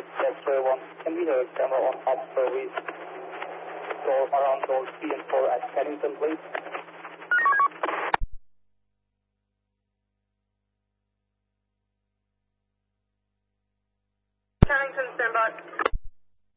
Foxtrot 1. Can we have a camera on hub service for around those 3 and 4 at Paddington, please?